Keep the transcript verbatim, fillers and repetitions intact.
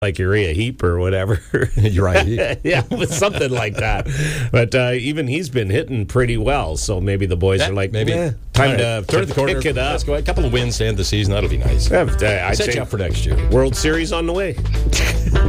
like Uriah Heep or whatever. Uriah Heep. Yeah, something like that. But uh, even he's been hitting pretty well, so maybe the boys Yeah, are like, maybe. eh, time Right. to, Turn to the corner. pick it up. Let's go. A couple of wins to end the season. That'll be nice. Yeah, I'd Set say you up for next year. World Series on the way.